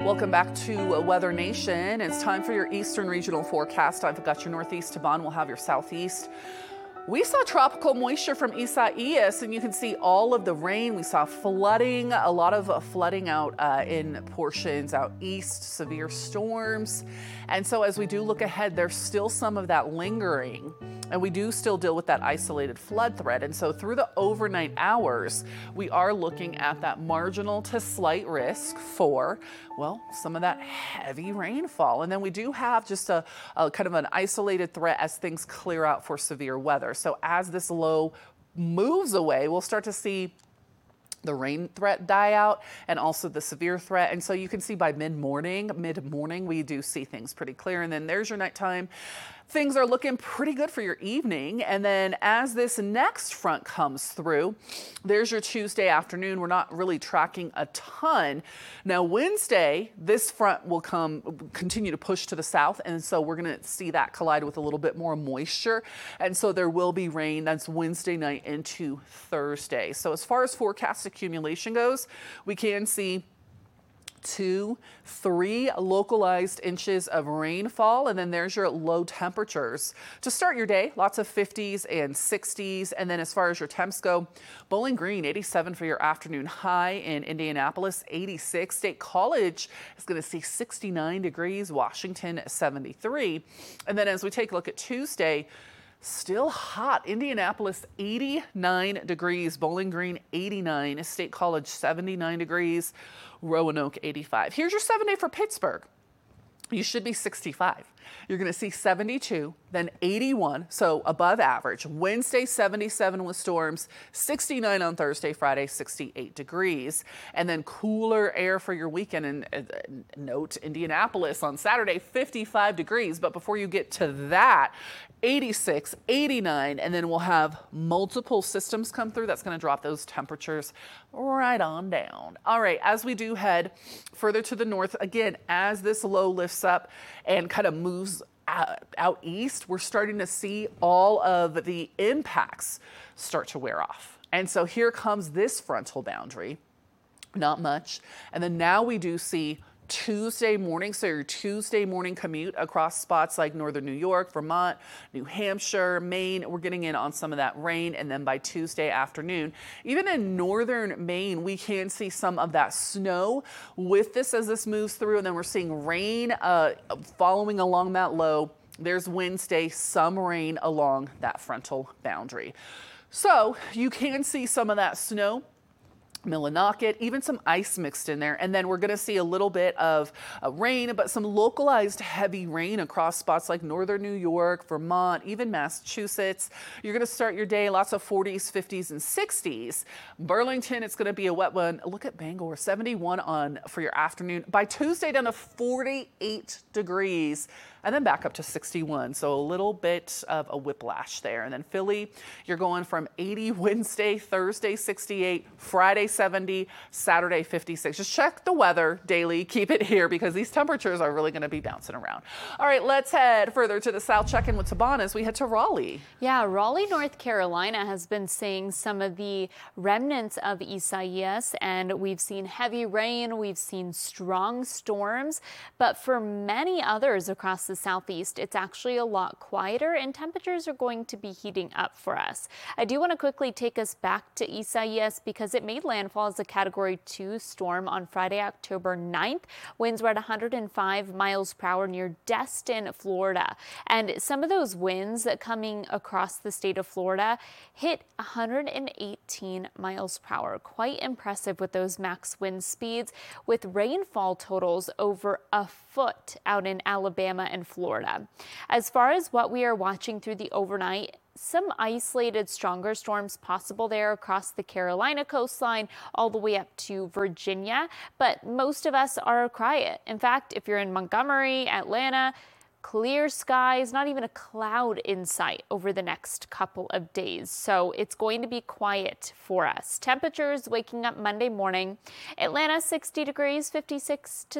Welcome back to Weather Nation. It's time for your Eastern regional forecast. I've got your northeast, Taban. We'll have your southeast. We saw tropical moisture from Isaias, and you can see all of the rain. We saw flooding, a lot of flooding out in portions out east, severe storms. And so as we do look ahead, there's still some of that lingering, and we do still deal with that isolated flood threat. And so through the overnight hours, we are looking at that marginal to slight risk for, well, some of that heavy rainfall. And then we do have just a kind of an isolated threat as things clear out for severe weather. So as this low moves away, we'll start to see the rain threat die out and also the severe threat. And so you can see by mid-morning, we do see things pretty clear. And then there's your nighttime. Things are looking pretty good for your evening. And then as this next front comes through, there's your Tuesday afternoon. We're not really tracking a ton. Now Wednesday, this front will continue to push to the south. And so we're going to see that collide with a little bit more moisture. And so there will be rain. That's Wednesday night into Thursday. So as far as forecast accumulation goes, we can see 2-3 localized inches of rainfall. And then there's your low temperatures to start your day. Lots of 50s and 60s. And then as far as your temps go, Bowling Green 87 for your afternoon high. In Indianapolis 86. State College is going to see 69 degrees. Washington 73. And then as we take a look at Tuesday, still hot. Indianapolis 89 degrees. Bowling Green 89. State College 79 degrees. Roanoke 85. Here's your 7-day for Pittsburgh. You should be 65. You're going to see 72, then 81, so above average. Wednesday, 77 with storms, 69 on Thursday, Friday, 68 degrees. And then cooler air for your weekend. And note, Indianapolis on Saturday, 55 degrees. But before you get to that, 86, 89, and then we'll have multiple systems come through. That's going to drop those temperatures right on down. All right, as we do head further to the north, again, as this low lifts up and kind of moves out east, we're starting to see all of the impacts start to wear off. And so here comes this frontal boundary, not much. And then now we do see Tuesday morning, so your Tuesday morning commute across spots like northern New York, Vermont, New Hampshire, Maine, we're getting in on some of that rain. And then by Tuesday afternoon, even in northern Maine, we can see some of that snow with this as this moves through. And then we're seeing rain following along that low. There's Wednesday, some rain along that frontal boundary. So you can see some of that snow, Millinocket, even some ice mixed in there. And then we're going to see a little bit of rain, but some localized heavy rain across spots like northern New York, Vermont, even Massachusetts. You're going to start your day, lots of 40s, 50s, and 60s. Burlington, it's going to be a wet one. Look at Bangor, 71 on for your afternoon. By Tuesday, down to 48 degrees. And then back up to 61. So a little bit of a whiplash there. And then Philly, you're going from 80 Wednesday, Thursday 68, Friday 70, Saturday 56. Just check the weather daily. Keep it here because these temperatures are really going to be bouncing around. All right, let's head further to the south. Check in with Taban as we head to Raleigh. Yeah, Raleigh, North Carolina has been seeing some of the remnants of Isaias, and we've seen heavy rain. We've seen strong storms. But for many others across the southeast, it's actually a lot quieter and temperatures are going to be heating up for us. I do want to quickly take us back to Isaias because it made landfall as a Category 2 storm on Friday, October 9th. Winds were at 105 miles per hour near Destin, Florida. And some of those winds coming across the state of Florida hit 118 miles per hour. Quite impressive with those max wind speeds, with rainfall totals over a foot out in Alabama and Florida. As far as what we are watching through the overnight, some isolated stronger storms possible there across the Carolina coastline all the way up to Virginia, but most of us are quiet. In fact, if you're in Montgomery, Atlanta, clear skies, not even a cloud in sight over the next couple of days. So it's going to be quiet for us. Temperatures waking up Monday morning. Atlanta 60 degrees, 56 to